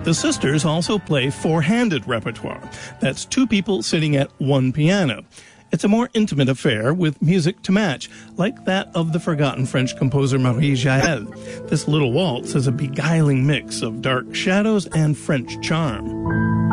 The sisters also play four-handed repertoire. That's two people sitting at one piano. It's a more intimate affair with music to match, like that of the forgotten French composer Marie Jael. This little waltz is a beguiling mix of dark shadows and French charm.